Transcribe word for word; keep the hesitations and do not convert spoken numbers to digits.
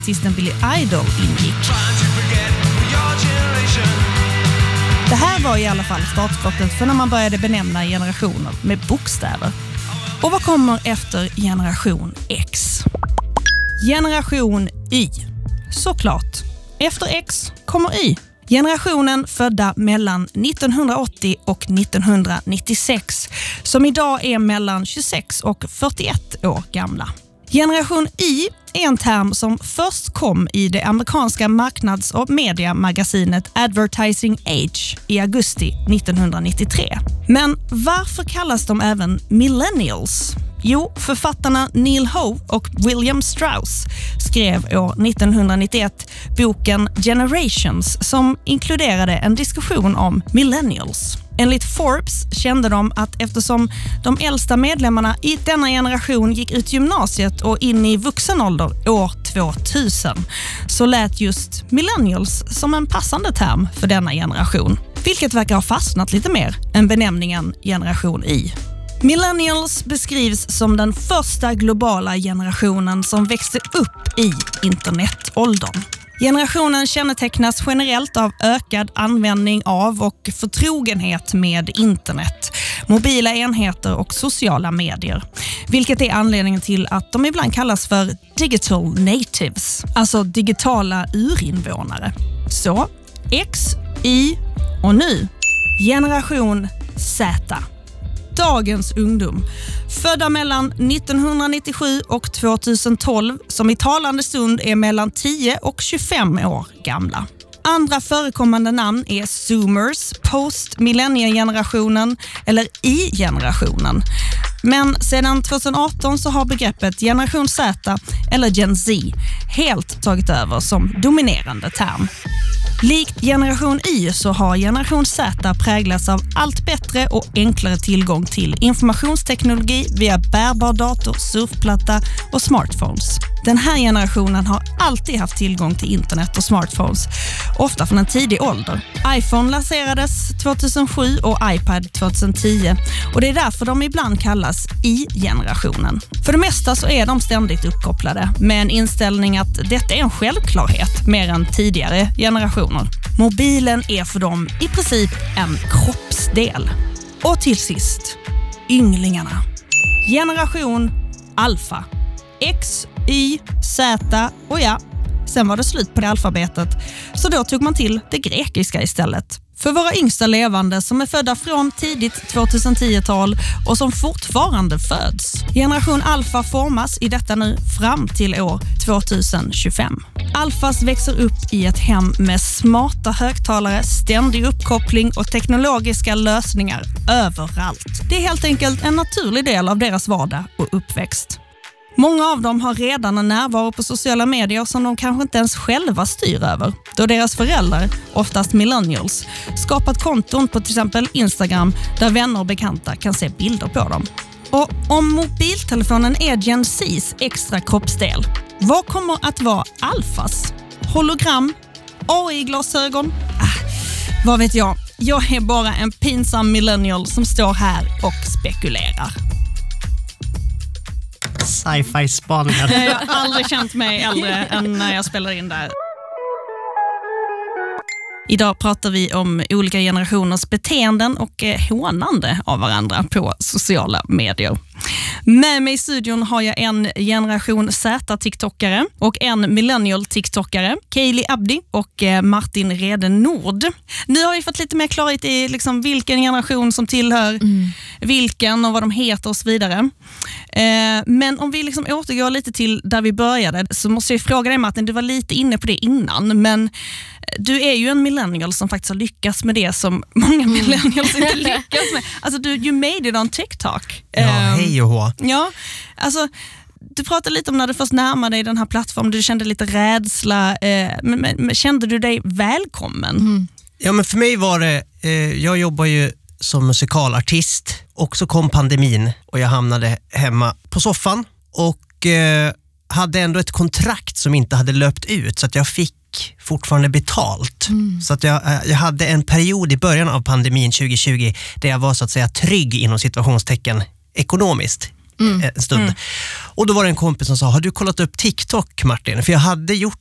Artisten Billy Idol ingick. Det här var i alla fall startskottet för när man började benämna generationer med bokstäver. Och vad kommer efter generation X? Generation Y. Såklart. Efter X kommer Y. Generationen födda mellan nittonhundraåttio och nittonhundranittiosex som idag är mellan tjugosex och fyrtioett år gamla. Generation Y är en term som först kom i det amerikanska marknads- och mediamagasinet Advertising Age i augusti nittonhundranittiotre. Men varför kallas de även millennials? Jo, författarna Neil Howe och William Strauss skrev år nittonhundranittioett boken Generations som inkluderade en diskussion om millennials. Enligt Forbes kände de att eftersom de äldsta medlemmarna i denna generation gick ut gymnasiet och in i vuxenålder år tvåtusen så lät just millennials som en passande term för denna generation. Vilket verkar ha fastnat lite mer än benämningen generation Y. Millennials beskrivs som den första globala generationen som växte upp i internetåldern. Generationen kännetecknas generellt av ökad användning av och förtrogenhet med internet, mobila enheter och sociala medier. Vilket är anledningen till att de ibland kallas för digital natives, alltså digitala urinvånare. Så, X, Y och nu, generation Z. Dagens ungdom, födda mellan nittonhundranittiosju och tjugohundratolv, som i talande stund är mellan tio och tjugofem år gamla. Andra förekommande namn är Zoomers, post-millenniegenerationen eller I-generationen. Men sedan tjugoarton så har begreppet generation Z eller Gen Z helt tagit över som dominerande term. Likt generation Y så har generation Z präglats av allt bättre och enklare tillgång till informationsteknologi via bärbar dator, surfplatta och smartphones. Den här generationen har alltid haft tillgång till internet och smartphones, ofta från en tidig ålder. iPhone lanserades tjugohundrasju och iPad tjugohundratio och det är därför de ibland kallas I-generationen. För det mesta så är de ständigt uppkopplade med en inställning att detta är en självklarhet mer än tidigare generationer. Mobilen är för dem i princip en kroppsdel. Och till sist, ynglingarna. Generation Alfa. X, Y, Z och ja, sen var det slut på det alfabetet. Så då tog man till det grekiska istället. För våra yngsta levande som är födda från tidigt tjugohundratio-tal och som fortfarande föds. Generation Alfa formas i detta nu fram till år tjugohundratjugofem. Alfas växer upp i ett hem med smarta högtalare, ständig uppkoppling och teknologiska lösningar överallt. Det är helt enkelt en naturlig del av deras vardag och uppväxt. Många av dem har redan en närvaro på sociala medier som de kanske inte ens själva styr över. Då deras föräldrar, oftast millennials, skapat konton på till exempel Instagram där vänner och bekanta kan se bilder på dem. Och om mobiltelefonen är Gen Z's extra kroppsdel, vad kommer att vara Alfas? Hologram? A I-glasögon? Ah, vad vet jag? Jag är bara en pinsam millennial som står här och spekulerar. Sci-fi-spaningar. Jag har aldrig känt mig äldre än när jag spelar in där. Idag pratar vi om olika generationers beteenden och hånande av varandra på sociala medier. Med mig i studion har jag en generation Z-tiktokare och en millennial-tiktokare, Kaylee Abdi och Martin Rede Nord. Nu har vi fått lite mer klarhet i liksom vilken generation som tillhör mm. vilken och vad de heter och så vidare. Eh, men om vi liksom återgår lite till där vi började så måste jag fråga dig, Martin, du var lite inne på det innan, men du är ju en millennial som faktiskt har lyckats med det som många millennials inte lyckas med. Alltså du, you made it on TikTok. Ja, hej och hå. Ja, alltså du pratade lite om när du först närmade dig den här plattformen, du kände lite rädsla, eh, men, men, men kände du dig välkommen? Mm. Ja, men för mig var det, eh, jag jobbar ju som musikalartist och så kom pandemin och jag hamnade hemma på soffan och eh, hade ändå ett kontrakt som inte hade löpt ut så att jag fick fortfarande betalt. Mm. Så att jag, jag hade en period i början av pandemin tjugo tjugo där jag var så att säga trygg inom situationstecken ekonomiskt. mm. en stund. Mm. Och då var det en kompis som sa, har du kollat upp TikTok, Martin? För jag hade gjort